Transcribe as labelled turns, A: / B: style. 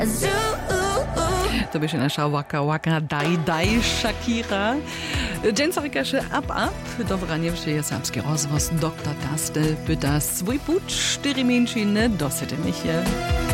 A: To byś nasza Waka Waka Daj Daj Shakira. Dzień Sarikaszy Ab. Dobranie wsieje serbski rozwoz Dr. Tastel pyta swój put 4 mięciny dosyty michie.